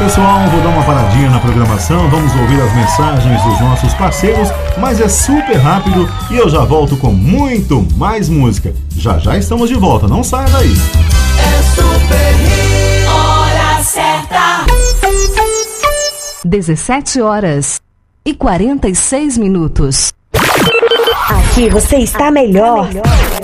Pessoal, vou dar uma paradinha na programação, vamos ouvir as mensagens dos nossos parceiros, mas é super rápido e eu já volto com muito mais música. Já já estamos de volta, não saia daí. É Super Hits. Hora certa. 17h46. Aqui você está melhor.